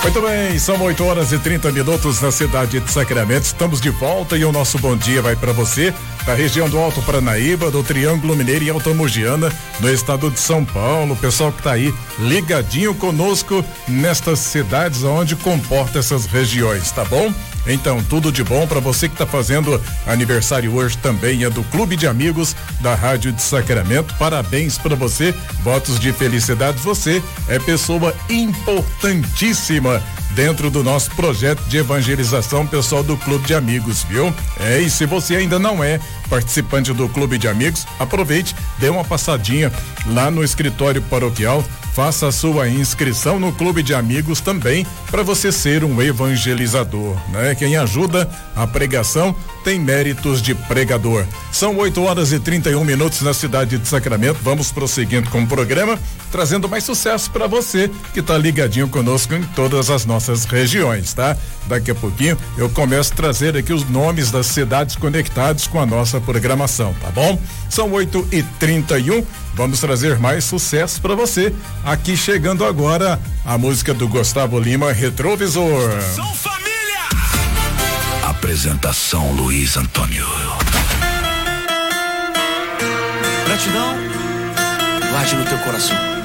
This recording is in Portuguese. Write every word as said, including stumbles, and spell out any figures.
Muito bem, são oito horas e trinta minutos na cidade de Sacramento. Estamos de volta e o nosso bom dia vai para você da região do Alto Paranaíba, do Triângulo Mineiro e Altamogiana, no estado de São Paulo. O pessoal que tá aí ligadinho conosco nestas cidades onde comporta essas regiões, tá bom? Então, tudo de bom para você que está fazendo aniversário hoje também, é do Clube de Amigos da Rádio de Sacramento. Parabéns para você, votos de felicidade. Você é pessoa importantíssima dentro do nosso projeto de evangelização, pessoal do Clube de Amigos, viu? É, e se você ainda não é participante do Clube de Amigos, aproveite, dê uma passadinha lá no escritório paroquial, faça a sua inscrição no Clube de Amigos também, para você ser um evangelizador, né? Quem ajuda a pregação tem méritos de pregador. São oito horas e trinta e um minutos na cidade de Sacramento. Vamos prosseguindo com o programa, trazendo mais sucesso para você que tá ligadinho conosco em todas as nossas regiões, tá? Daqui a pouquinho eu começo a trazer aqui os nomes das cidades conectadas com a nossa programação, tá bom? São oito e trinta e um. Vamos trazer mais sucesso para você. Aqui chegando agora a música do Gustavo Lima, Retrovisor. São família! Apresentação Luiz Antônio. Gratidão, guarde no teu coração.